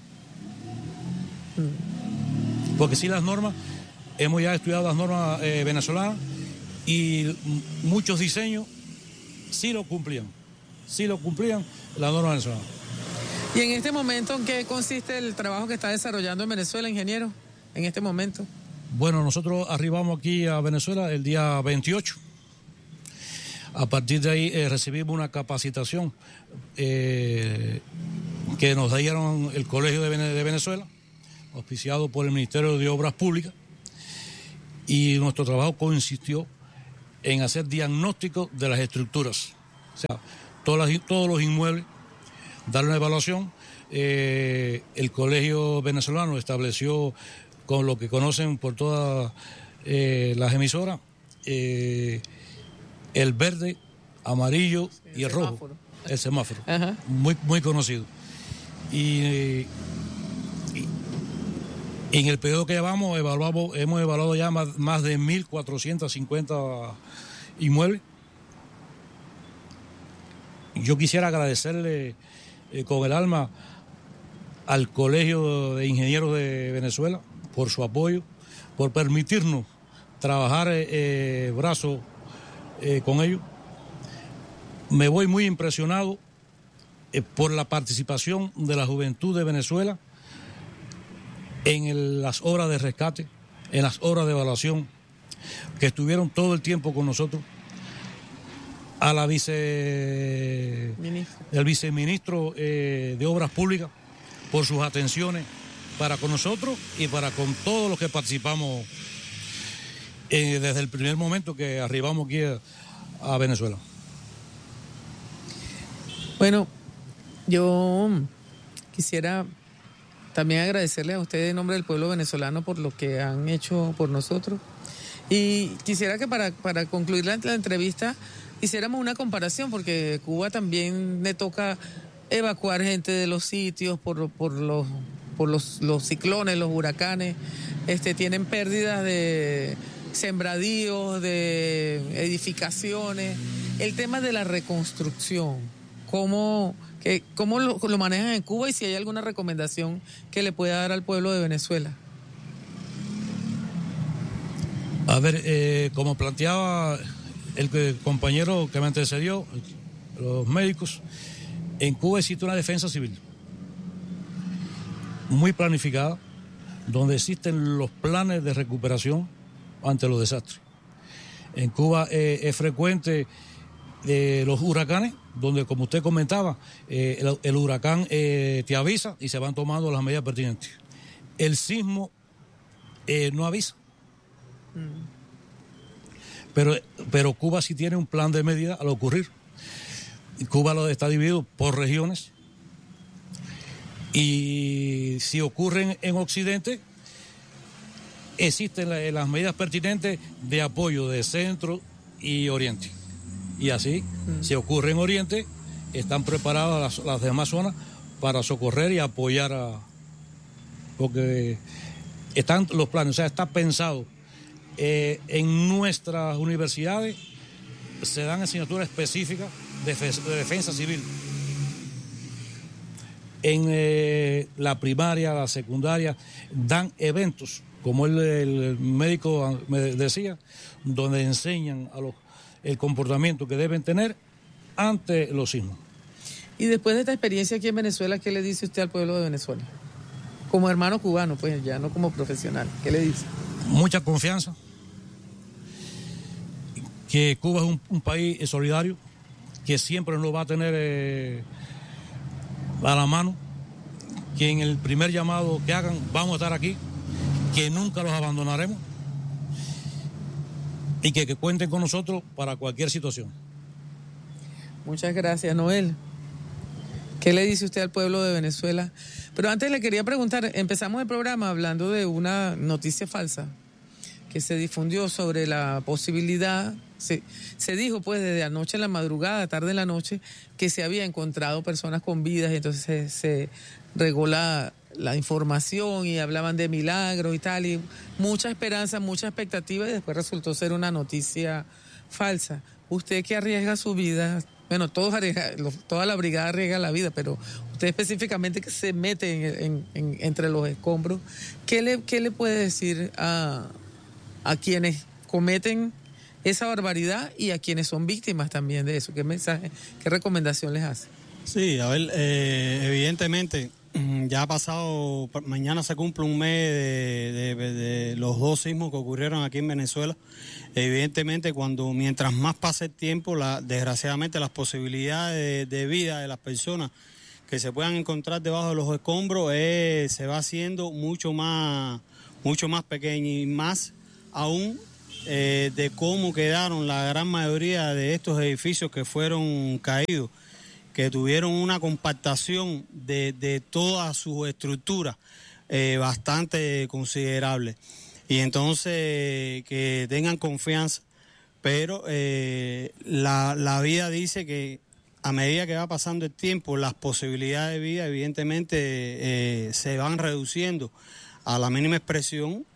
Mm. Porque sí, las normas, hemos ya estudiado las normas eh, venezolanas y muchos diseños sí lo cumplían, sí lo cumplían las normas venezolanas. ¿Y en este momento en qué consiste el trabajo que está desarrollando en Venezuela, ingeniero, en este momento? Bueno, nosotros arribamos aquí a Venezuela el día veintiocho. A partir de ahí eh, recibimos una capacitación eh, que nos dieron el Colegio de, Vene- de Venezuela, auspiciado por el Ministerio de Obras Públicas, y nuestro trabajo consistió en hacer diagnóstico de las estructuras, o sea, todas las, todos los inmuebles, dar una evaluación. Eh, el Colegio Venezolano estableció, con lo que conocen por todas eh, las emisoras, eh, el verde, amarillo sí, y el semáforo. rojo, el semáforo, Ajá. muy muy conocido. Y, y, y en el periodo que llevamos, evaluamos, hemos evaluado ya más, más de mil cuatrocientos cincuenta inmuebles. Yo quisiera agradecerle eh, con el alma al Colegio de Ingenieros de Venezuela por su apoyo, por permitirnos trabajar eh, eh, brazo Eh, con ellos. Me voy muy impresionado eh, por la participación de la juventud de Venezuela en el, las obras de rescate, en las obras de evaluación, que estuvieron todo el tiempo con nosotros. A la vice, el viceministro eh, de Obras Públicas por sus atenciones para con nosotros y para con todos los que participamos Eh, desde el primer momento que arribamos aquí a, a Venezuela. Bueno, yo quisiera también agradecerle a ustedes en nombre del pueblo venezolano por lo que han hecho por nosotros. Y quisiera que para, para concluir la, la entrevista hiciéramos una comparación, porque Cuba también le toca evacuar gente de los sitios por, por los por los, los ciclones, los huracanes, este, tienen pérdidas de sembradíos, de edificaciones. El tema de la reconstrucción, ¿cómo, que, cómo lo, lo manejan en Cuba y si hay alguna recomendación que le pueda dar al pueblo de Venezuela? A ver, eh, como planteaba el, el compañero que me antecedió, los médicos, en Cuba existe una defensa civil muy planificada, donde existen los planes de recuperación ante los desastres. En Cuba eh, es frecuente eh, los huracanes, donde, como usted comentaba, eh, el, el huracán eh, te avisa y se van tomando las medidas pertinentes. El sismo eh, no avisa. Mm. Pero, pero Cuba sí tiene un plan de medidas al ocurrir. Cuba lo está dividido por regiones, y si ocurren en Occidente, existen las medidas pertinentes de apoyo de Centro y Oriente. Y así, mm. si ocurre en Oriente, están preparadas las, las demás zonas para socorrer y apoyar a... Porque están los planes, o sea, está pensado. Eh, en nuestras universidades se dan asignaturas específicas de, de defensa civil. En eh, la primaria, la secundaria, dan eventos, como el, el médico me decía, donde enseñan a los el comportamiento que deben tener ante los sismos. Y después de esta experiencia aquí en Venezuela, ¿qué le dice usted al pueblo de Venezuela? Como hermano cubano, pues ya no como profesional, ¿qué le dice? Mucha confianza, que Cuba es un, un país solidario, que siempre nos va a tener eh, a la mano, que en el primer llamado que hagan vamos a estar aquí, que nunca los abandonaremos y que, que cuenten con nosotros para cualquier situación. Muchas gracias, Noel. ¿Qué le dice usted al pueblo de Venezuela? Pero antes le quería preguntar, empezamos el programa hablando de una noticia falsa que se difundió sobre la posibilidad, se, se dijo pues desde anoche en la madrugada, tarde en la noche, que se había encontrado personas con vidas, y entonces se, se regó la, la información y hablaban de milagros y tal, y mucha esperanza, mucha expectativa, y después resultó ser una noticia falsa. Usted que arriesga su vida, bueno, todos arriesga, toda la brigada arriesga la vida, pero usted específicamente que se mete en, en, en, entre los escombros, ¿qué le, qué le puede decir a, a quienes cometen esa barbaridad y a quienes son víctimas también de eso? ¿Qué mensaje, qué recomendación les hace? Sí, a ver, eh, evidentemente ya ha pasado, mañana se cumple un mes de, de, de los dos sismos que ocurrieron aquí en Venezuela. Evidentemente, cuando mientras más pase el tiempo, la, desgraciadamente las posibilidades de, de vida de las personas que se puedan encontrar debajo de los escombros eh, se va haciendo mucho más, mucho más pequeña, y más aún eh, de cómo quedaron la gran mayoría de estos edificios que fueron caídos, que tuvieron una compactación de, de todas sus estructuras eh, bastante considerable. Y entonces que tengan confianza, pero eh, la, la vida dice que a medida que va pasando el tiempo, las posibilidades de vida evidentemente eh, se van reduciendo a la mínima expresión,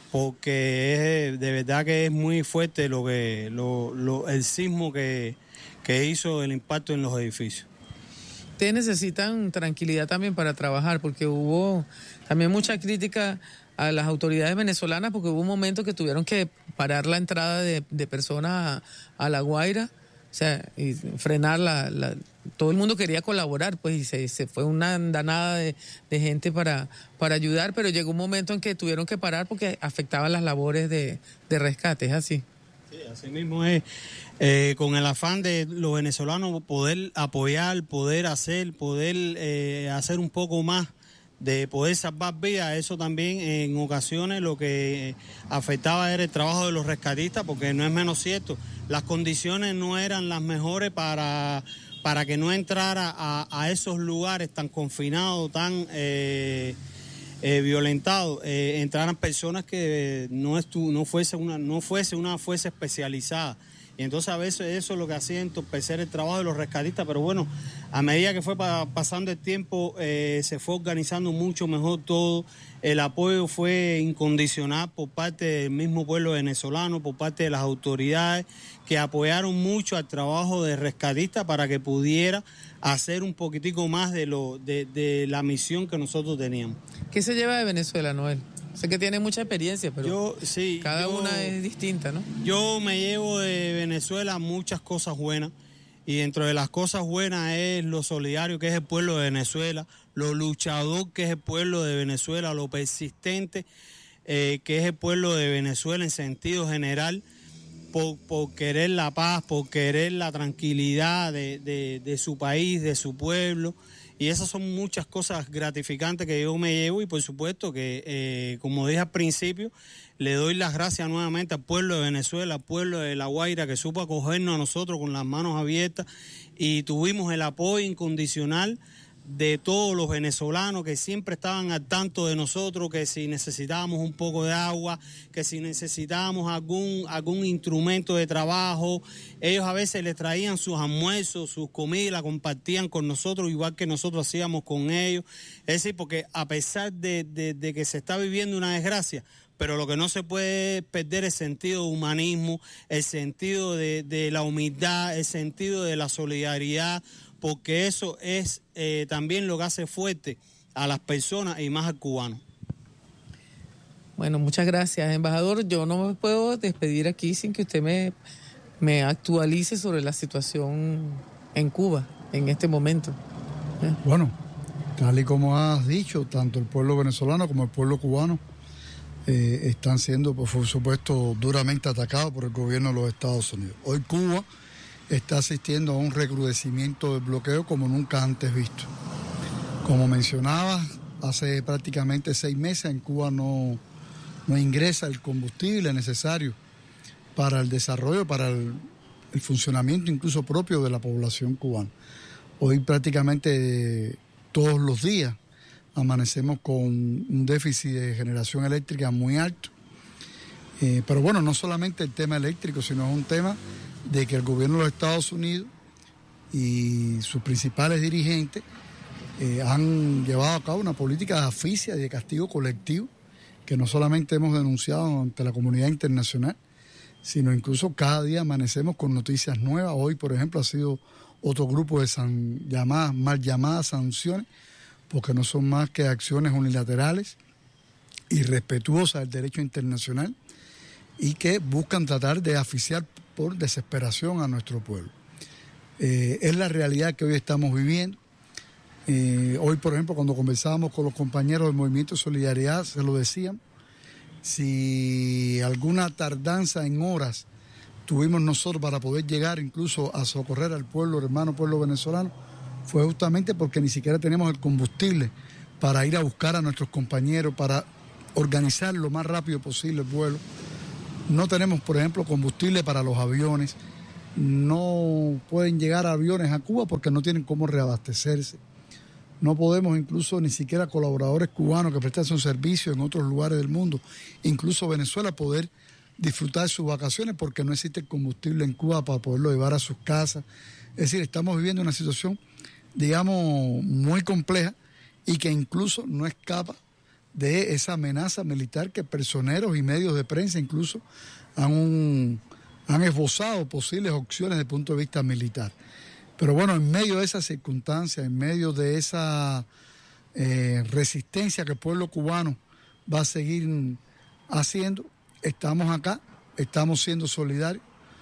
porque es, de verdad que es muy fuerte lo que lo, lo, el sismo que, que hizo el impacto en los edificios. Ustedes necesitan tranquilidad también para trabajar, porque hubo también mucha crítica a las autoridades venezolanas, porque hubo un momento que tuvieron que parar la entrada de, de personas a, a La Guaira, o sea, y frenar la, la... Todo el mundo quería colaborar, pues, y se, se fue una andanada de, de gente para, para ayudar, pero llegó un momento en que tuvieron que parar porque afectaban las labores de, de rescate, ¿es así? Sí, así mismo es. Eh, con el afán de los venezolanos poder apoyar, poder hacer, poder eh, hacer un poco más, de poder salvar vidas. Eso también en ocasiones lo que afectaba era el trabajo de los rescatistas, porque no es menos cierto, las condiciones no eran las mejores para, para que no entrara a, a esos lugares tan confinados, tan eh, eh, violentados, eh, entraran personas que no, estu, no, fuese una, no fuese una fuerza especializada. Y entonces a veces eso es lo que hacía entorpecer el trabajo de los rescatistas, pero bueno, a medida que fue pa pasando el tiempo, eh, se fue organizando mucho mejor todo. El apoyo fue incondicional por parte del mismo pueblo venezolano, por parte de las autoridades, que apoyaron mucho al trabajo de rescatistas para que pudiera hacer un poquitico más de, lo, de, de la misión que nosotros teníamos. ¿Qué se lleva de Venezuela, Noel? Sé que tiene mucha experiencia, pero yo, sí, cada yo, una es distinta, ¿no? Yo me llevo de Venezuela muchas cosas buenas, y dentro de las cosas buenas es lo solidario que es el pueblo de Venezuela, lo luchador que es el pueblo de Venezuela, lo persistente eh, que es el pueblo de Venezuela en sentido general, por, por querer la paz, por querer la tranquilidad de, de, de su país, de su pueblo. Y esas son muchas cosas gratificantes que yo me llevo, y por supuesto que, eh, como dije al principio, le doy las gracias nuevamente al pueblo de Venezuela, al pueblo de La Guaira, que supo acogernos a nosotros con las manos abiertas, y tuvimos el apoyo incondicional de todos los venezolanos que siempre estaban al tanto de nosotros, que si necesitábamos un poco de agua, que si necesitábamos algún, algún instrumento de trabajo, ellos a veces les traían sus almuerzos, sus comidas, la compartían con nosotros, igual que nosotros hacíamos con ellos. Es decir, porque a pesar de, de, de que se está viviendo una desgracia, pero lo que no se puede perder es el sentido de humanismo, el sentido de, de la humildad, el sentido de la solidaridad, porque eso es eh, también lo que hace fuerte a las personas y más al cubano. Bueno, muchas gracias, embajador. Yo no me puedo despedir aquí sin que usted me, me actualice sobre la situación en Cuba en este momento. ¿Eh? Bueno, tal y como has dicho, tanto el pueblo venezolano como el pueblo cubano eh, están siendo, por supuesto, duramente atacados por el gobierno de los Estados Unidos. Hoy Cuba está asistiendo a un recrudecimiento del bloqueo como nunca antes visto. Como mencionaba, hace prácticamente seis meses en Cuba no, no ingresa el combustible necesario para el desarrollo, para el, el funcionamiento incluso propio de la población cubana. Hoy prácticamente todos los días amanecemos con un déficit de generación eléctrica muy alto. Eh, pero bueno, no solamente el tema eléctrico, sino es un tema de que el gobierno de los Estados Unidos y sus principales dirigentes eh, han llevado a cabo una política de asfixia y de castigo colectivo que no solamente hemos denunciado ante la comunidad internacional, sino incluso cada día amanecemos con noticias nuevas. Hoy, por ejemplo, ha sido otro grupo de san, llamadas, mal llamadas sanciones, porque no son más que acciones unilaterales, irrespetuosas del derecho internacional, y que buscan tratar de asfixiar por desesperación a nuestro pueblo. Eh, es la realidad que hoy estamos viviendo. Eh, hoy, por ejemplo, cuando conversábamos con los compañeros del Movimiento de Solidaridad, se lo decían, si alguna tardanza en horas tuvimos nosotros para poder llegar incluso a socorrer al pueblo, hermano pueblo venezolano, fue justamente porque ni siquiera tenemos el combustible para ir a buscar a nuestros compañeros, para organizar lo más rápido posible el vuelo. No tenemos, por ejemplo, combustible para los aviones. No pueden llegar aviones a Cuba porque no tienen cómo reabastecerse. No podemos incluso ni siquiera colaboradores cubanos que prestan un servicio en otros lugares del mundo, incluso Venezuela, poder disfrutar sus vacaciones porque no existe combustible en Cuba para poderlo llevar a sus casas. Es decir, estamos viviendo una situación, digamos, muy compleja y que incluso no escapa de esa amenaza militar que personeros y medios de prensa incluso han, un, han esbozado posibles opciones desde el punto de vista militar. Pero bueno, en medio de esa circunstancia, en medio de esa eh, resistencia que el pueblo cubano va a seguir haciendo, estamos acá, estamos siendo solidarios,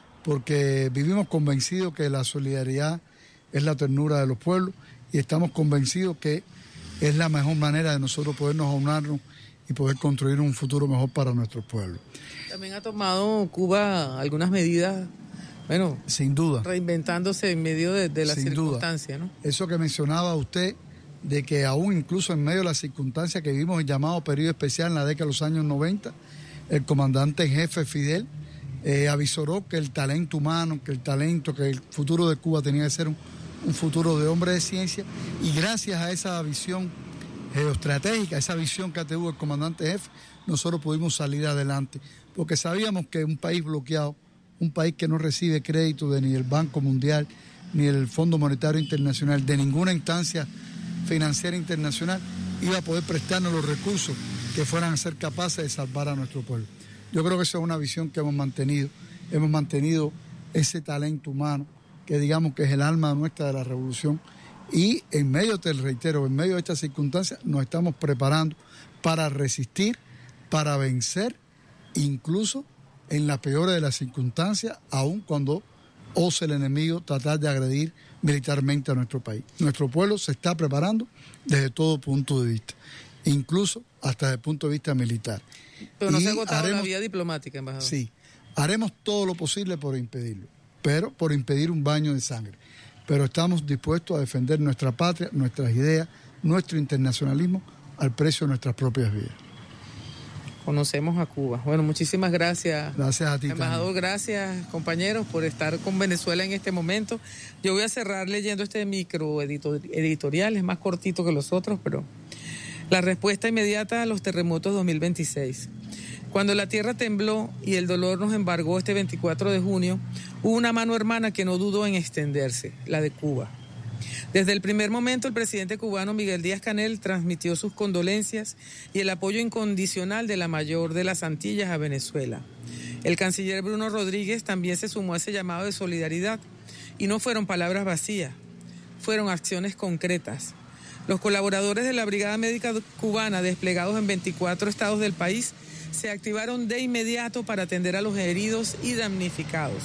porque vivimos convencidos que la solidaridad es la ternura de los pueblos y estamos convencidos que es la mejor manera de nosotros podernos aunarnos y poder construir un futuro mejor para nuestros pueblos. También ha tomado Cuba algunas medidas, bueno, sin duda, reinventándose en medio de, de la sin circunstancia, duda. ¿no? Eso que mencionaba usted, de que aún incluso en medio de la circunstancia que vivimos el llamado periodo especial en la década de los años noventa, el comandante en jefe Fidel eh, avisoró que el talento humano, que el talento, que el futuro de Cuba tenía que ser un, un futuro de hombre de ciencia, y gracias a esa visión geoestratégica, esa visión que tuvo el comandante jefe, nosotros pudimos salir adelante, porque sabíamos que un país bloqueado, un país que no recibe crédito de ni del Banco Mundial, ni del Fondo Monetario Internacional, de ninguna instancia financiera internacional, iba a poder prestarnos los recursos que fueran a ser capaces de salvar a nuestro pueblo. Yo creo que esa es una visión que hemos mantenido, hemos mantenido ese talento humano, que digamos que es el alma nuestra de la revolución, y en medio, te reitero, en medio de estas circunstancias nos estamos preparando para resistir, para vencer, incluso en las peores de las circunstancias, aun cuando ose el enemigo tratar de agredir militarmente a nuestro país. Nuestro pueblo se está preparando desde todo punto de vista, incluso hasta desde el punto de vista militar. Pero no y se ha agotado haremos, la vía diplomática, embajador. Sí, haremos todo lo posible por impedirlo, pero por impedir un baño de sangre. Pero estamos dispuestos a defender nuestra patria, nuestras ideas, nuestro internacionalismo al precio de nuestras propias vidas. Conocemos a Cuba. Bueno, muchísimas gracias. Gracias a ti, embajador. Tania. Gracias, compañeros, por estar con Venezuela en este momento. Yo voy a cerrar leyendo este micro editorial, es más cortito que los otros, pero la respuesta inmediata a los terremotos dos mil veintiséis. Cuando la tierra tembló y el dolor nos embargó este veinticuatro de junio, hubo una mano hermana que no dudó en extenderse, la de Cuba. Desde el primer momento, el presidente cubano Miguel Díaz-Canel transmitió sus condolencias y el apoyo incondicional de la mayor de las Antillas a Venezuela. El canciller Bruno Rodríguez también se sumó a ese llamado de solidaridad, y no fueron palabras vacías, fueron acciones concretas. Los colaboradores de la Brigada Médica Cubana, desplegados en veinticuatro estados del país, se activaron de inmediato para atender a los heridos y damnificados.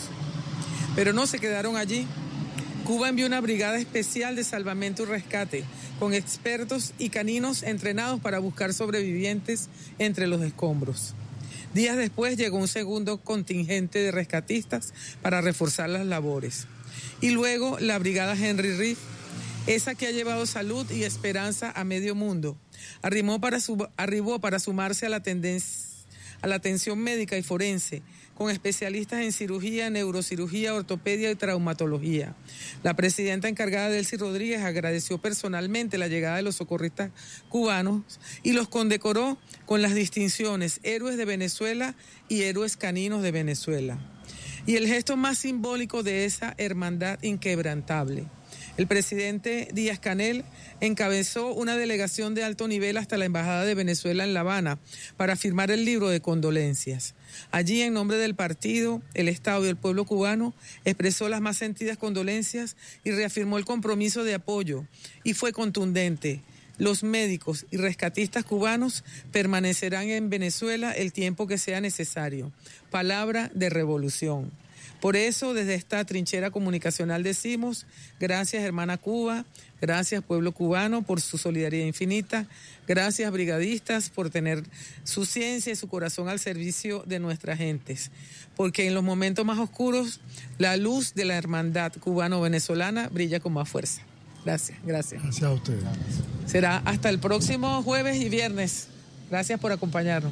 Pero no se quedaron allí. Cuba envió una brigada especial de salvamento y rescate, con expertos y caninos entrenados para buscar sobrevivientes entre los escombros. Días después llegó un segundo contingente de rescatistas para reforzar las labores. Y luego la brigada Henry Reed, esa que ha llevado salud y esperanza a medio mundo, arrimó para su, arribó para sumarse a la tendencia a la atención médica y forense, con especialistas en cirugía, neurocirugía, ortopedia y traumatología. La presidenta encargada, Delcy Rodríguez, agradeció personalmente la llegada de los socorristas cubanos y los condecoró con las distinciones Héroes de Venezuela y Héroes Caninos de Venezuela. Y el gesto más simbólico de esa hermandad inquebrantable: el presidente Díaz-Canel encabezó una delegación de alto nivel hasta la Embajada de Venezuela en La Habana para firmar el libro de condolencias. Allí, en nombre del partido, el Estado y el pueblo cubano, expresó las más sentidas condolencias y reafirmó el compromiso de apoyo. Y fue contundente: los médicos y rescatistas cubanos permanecerán en Venezuela el tiempo que sea necesario. Palabra de revolución. Por eso, desde esta trinchera comunicacional decimos, gracias hermana Cuba, gracias pueblo cubano por su solidaridad infinita, gracias brigadistas por tener su ciencia y su corazón al servicio de nuestras gentes, porque en los momentos más oscuros la luz de la hermandad cubano-venezolana brilla con más fuerza. Gracias, gracias. Gracias a ustedes. Será hasta el próximo jueves y viernes. Gracias por acompañarnos.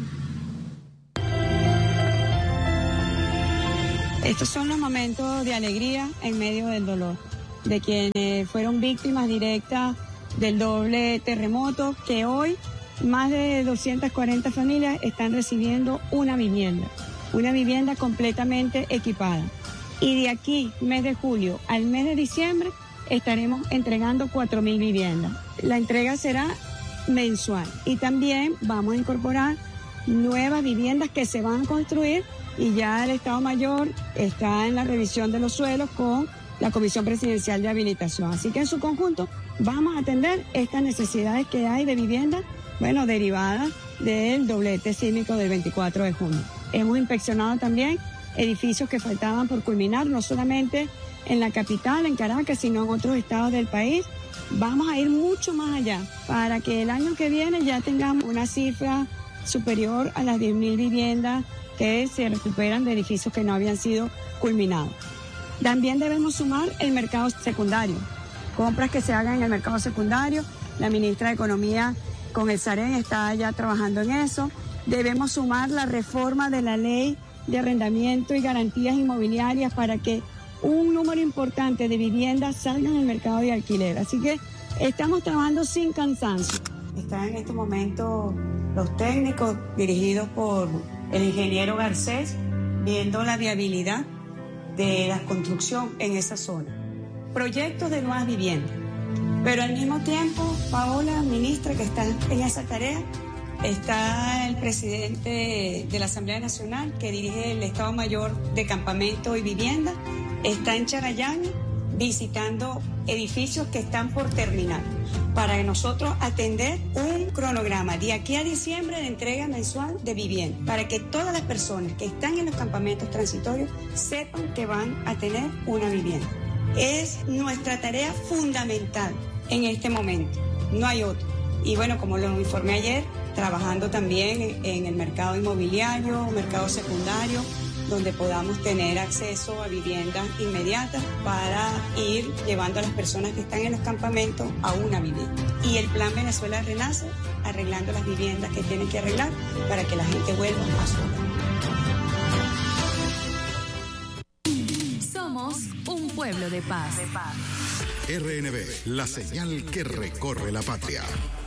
Estos son los momentos de alegría en medio del dolor, de quienes fueron víctimas directas del doble terremoto, que hoy más de doscientas cuarenta familias están recibiendo una vivienda, una vivienda completamente equipada. Y de aquí, mes de julio al mes de diciembre, estaremos entregando cuatro mil viviendas. La entrega será mensual y también vamos a incorporar nuevas viviendas que se van a construir y ya el Estado Mayor está en la revisión de los suelos con la Comisión Presidencial de Habilitación. Así que en su conjunto vamos a atender estas necesidades que hay de vivienda, bueno, derivadas del doblete sísmico del veinticuatro de junio. Hemos inspeccionado también edificios que faltaban por culminar, no solamente en la capital, en Caracas, sino en otros estados del país. Vamos a ir mucho más allá para que el año que viene ya tengamos una cifra superior a las diez mil viviendas que se recuperan de edificios que no habían sido culminados. También debemos sumar el mercado secundario, compras que se hagan en el mercado secundario. La ministra de Economía con el Sarén está ya trabajando en eso. Debemos sumar la reforma de la ley de arrendamiento y garantías inmobiliarias para que un número importante de viviendas salgan al mercado de alquiler. Así que estamos trabajando sin cansancio. Están en este momento los técnicos dirigidos por el ingeniero Garcés viendo la viabilidad de la construcción en esa zona. Proyectos de nuevas viviendas. Pero al mismo tiempo, Paola, ministra, que está en esa tarea, está el presidente de la Asamblea Nacional, que dirige el Estado Mayor de Campamento y Vivienda, está en Charayán visitando edificios que están por terminar, para nosotros atender un cronograma de aquí a diciembre de entrega mensual de vivienda, para que todas las personas que están en los campamentos transitorios sepan que van a tener una vivienda. Es nuestra tarea fundamental en este momento, no hay otro. Y bueno, como lo informé ayer, trabajando también en el mercado inmobiliario, mercado secundario, donde podamos tener acceso a viviendas inmediatas para ir llevando a las personas que están en los campamentos a una vivienda. Y el Plan Venezuela Renace, arreglando las viviendas que tienen que arreglar para que la gente vuelva a su hogar. Somos un pueblo de paz. R N B, la señal que recorre la patria.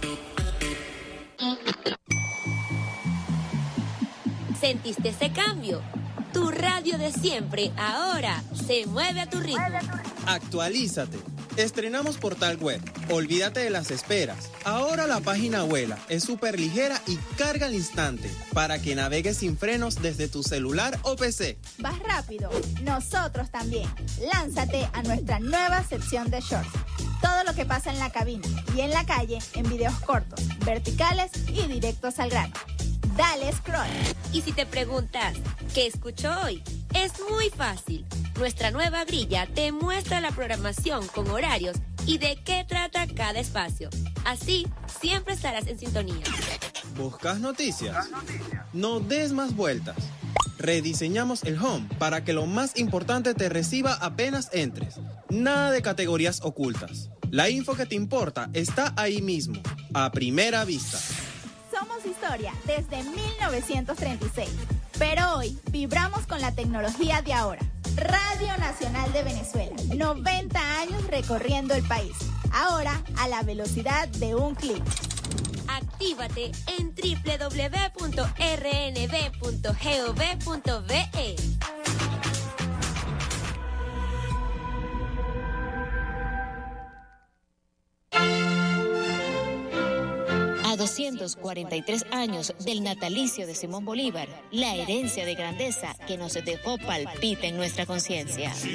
¿Sentiste ese cambio? Tu radio de siempre ahora se mueve a tu ritmo. Actualízate. Estrenamos portal web. Olvídate de las esperas. Ahora la página vuela, es súper ligera y carga al instante para que navegues sin frenos desde tu celular o P C. Vas rápido. Nosotros también. Lánzate a nuestra nueva sección de shorts. Todo lo que pasa en la cabina y en la calle en videos cortos, verticales y directos al grano. Dale scroll. Y si te preguntas, ¿qué escucho hoy? Es muy fácil. Nuestra nueva grilla te muestra la programación con horarios y de qué trata cada espacio. Así, siempre estarás en sintonía. ¿Buscas noticias? No des más vueltas. Rediseñamos el home para que lo más importante te reciba apenas entres. Nada de categorías ocultas. La info que te importa está ahí mismo, a primera vista. Somos historia desde mil novecientos treinta y seis, pero hoy vibramos con la tecnología de ahora. Radio Nacional de Venezuela, noventa años recorriendo el país, ahora a la velocidad de un clic. Actívate en doble u doble u doble u punto r n b punto gov punto v e. A doscientos cuarenta y tres años del natalicio de Simón Bolívar, la herencia de grandeza que nos dejó palpita en nuestra conciencia.